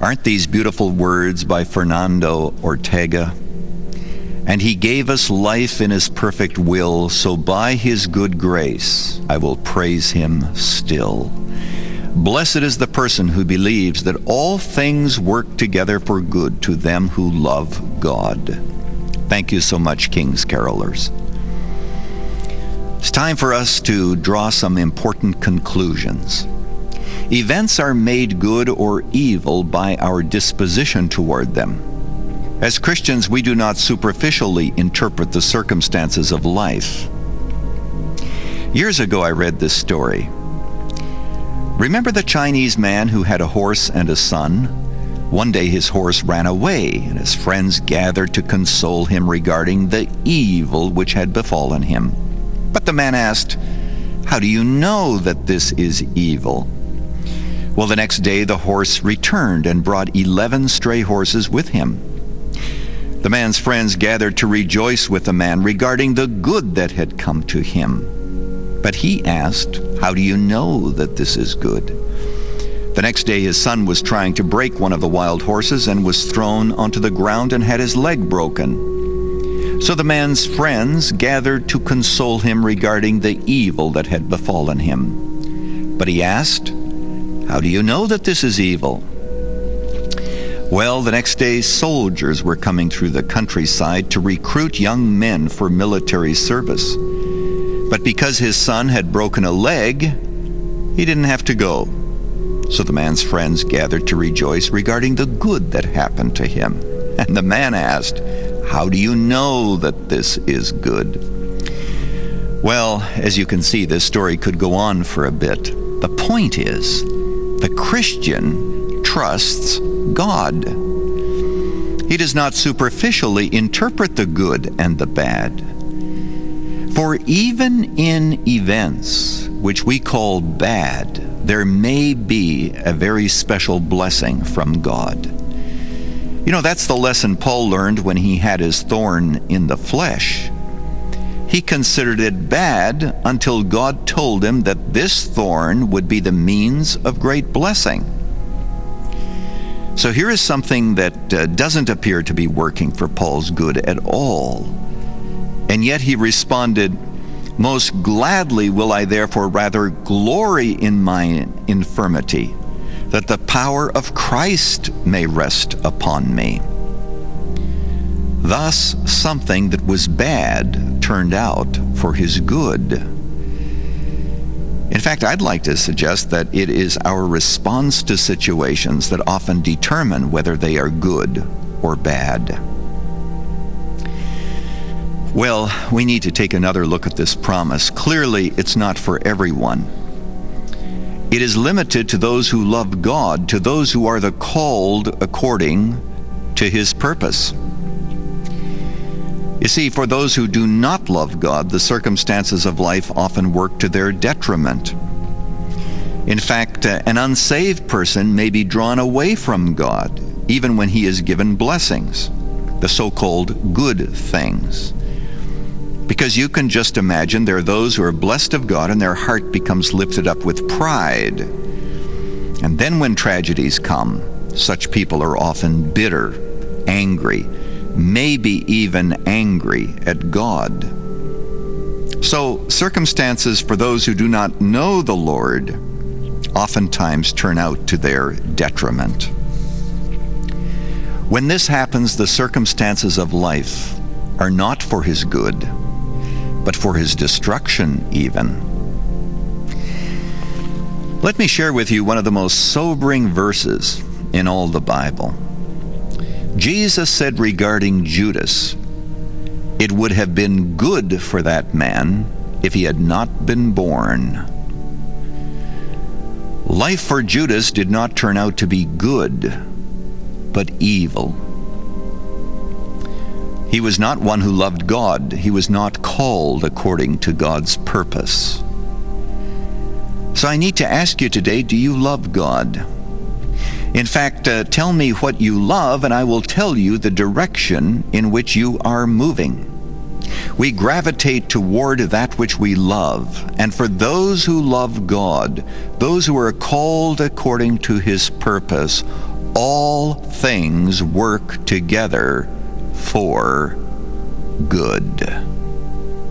Aren't these beautiful words by Fernando Ortega? And he gave us life in his perfect will, so by his good grace I will praise him still. Blessed is the person who believes that all things work together for good to them who love God. Thank you so much, King's Carolers. It's time for us to draw some important conclusions. Events are made good or evil by our disposition toward them. As Christians, we do not superficially interpret the circumstances of life. Years ago, I read this story. Remember the Chinese man who had a horse and a son? One day his horse ran away, and his friends gathered to console him regarding the evil which had befallen him. But the man asked, "How do you know that this is evil?" Well, the next day the horse returned and brought 11 stray horses with him. The man's friends gathered to rejoice with the man regarding the good that had come to him. But he asked, "How do you know that this is good?" The next day his son was trying to break one of the wild horses and was thrown onto the ground and had his leg broken. So the man's friends gathered to console him regarding the evil that had befallen him. But he asked, "How do you know that this is evil?" Well, the next day soldiers were coming through the countryside to recruit young men for military service. But because his son had broken a leg, he didn't have to go. So the man's friends gathered to rejoice regarding the good that happened to him. And the man asked, "How do you know that this is good?" Well, as you can see, this story could go on for a bit. The point is, the Christian trusts God. He does not superficially interpret the good and the bad. For even in events which we call bad, there may be a very special blessing from God. You know, that's the lesson Paul learned when he had his thorn in the flesh. He considered it bad until God told him that this thorn would be the means of great blessing. So here is something that doesn't appear to be working for Paul's good at all. And yet he responded, "Most gladly will I therefore rather glory in my infirmity, that the power of Christ may rest upon me." Thus, something that was bad turned out for his good. In fact, I'd like to suggest that it is our response to situations that often determine whether they are good or bad. Well, we need to take another look at this promise. Clearly, it's not for everyone. It is limited to those who love God, to those who are the called according to his purpose. You see, for those who do not love God, the circumstances of life often work to their detriment. In fact, an unsaved person may be drawn away from God, even when he is given blessings, the so-called good things. Because you can just imagine there are those who are blessed of God and their heart becomes lifted up with pride. And then when tragedies come, such people are often bitter, angry, maybe even angry at God. So circumstances for those who do not know the Lord oftentimes turn out to their detriment. When this happens, the circumstances of life are not for his good, but for his destruction even. Let me share with you one of the most sobering verses in all the Bible. Jesus said regarding Judas, "It would have been good for that man if he had not been born." Life for Judas did not turn out to be good, but evil. He was not one who loved God. He was not called according to God's purpose. So I need to ask you today, do you love God? In fact, tell me what you love, and I will tell you the direction in which you are moving. We gravitate toward that which we love, and for those who love God, those who are called according to his purpose, all things work together for good.